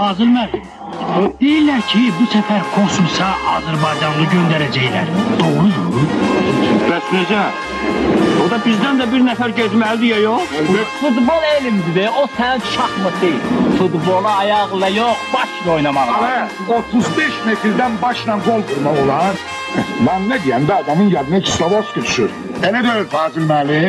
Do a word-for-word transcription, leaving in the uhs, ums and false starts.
Fazıl müəllim, deyirlər ki, bu səfər kosmosa Azərbaycanlı göndərəcəklər. Doğrudur? Bəs necə? O da bizdən də bir nəfər gezməlidir ya, yox? Futbol elmdir, o sənin şahmat deyil. Futbolu ayaqla yox, başla oynamalı. Ale, otuz beş metrdən başla gol vurmaq olar. Lan ne diyeyim de adamın yadına Kislovoski düşür. Elə deyil Fazıl müəllim.